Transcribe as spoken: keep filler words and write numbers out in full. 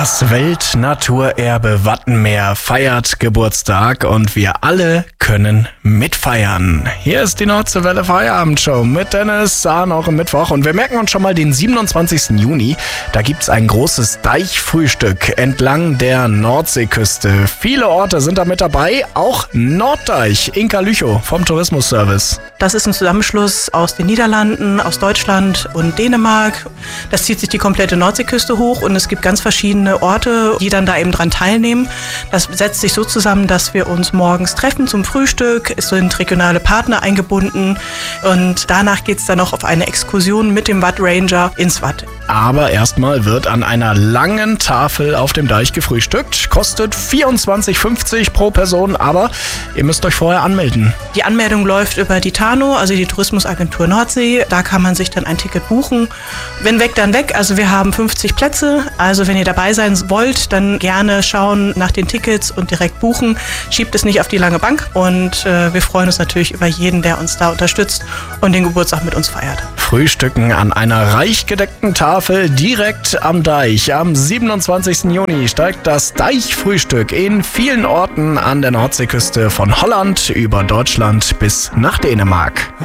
Das Weltnaturerbe Wattenmeer feiert Geburtstag und wir alle können mitfeiern. Hier ist die Nordseewelle Feierabendshow mit Dennis, Sahn auch am Mittwoch. Und wir merken uns schon mal den siebenundzwanzigsten Juni. Da gibt's ein großes Deichfrühstück entlang der Nordseeküste. Viele Orte sind da mit dabei, auch Norddeich. Inka Lüchow vom Tourismusservice. Das ist ein Zusammenschluss aus den Niederlanden, aus Deutschland und Dänemark. Das zieht sich die komplette Nordseeküste hoch und es gibt ganz verschiedene Orte, die dann da eben dran teilnehmen. Das setzt sich so zusammen, dass wir uns morgens treffen zum Frühstück. Es sind regionale Partner eingebunden und danach geht es dann noch auf eine Exkursion mit dem Watt Ranger ins Watt. Aber erstmal wird an einer langen Tafel auf dem Deich gefrühstückt. Kostet vierundzwanzig fünfzig pro Person, aber ihr müsst euch vorher anmelden. Die Anmeldung läuft über die TANO, also die Tourismusagentur Nordsee. Da kann man sich dann ein Ticket buchen. Wenn weg, dann weg. Also wir haben fünfzig Plätze. Also wenn ihr dabei sein wollt, dann gerne schauen nach den Tickets und direkt buchen. Schiebt es nicht auf die lange Bank. Und äh, wir freuen uns natürlich über jeden, der uns da unterstützt und den Geburtstag mit uns feiert. Frühstücken an einer reich gedeckten Tafel direkt am Deich. Am siebenundzwanzigsten Juni steigt das Deichfrühstück in vielen Orten an der Nordseeküste von Holland über Deutschland bis nach Dänemark.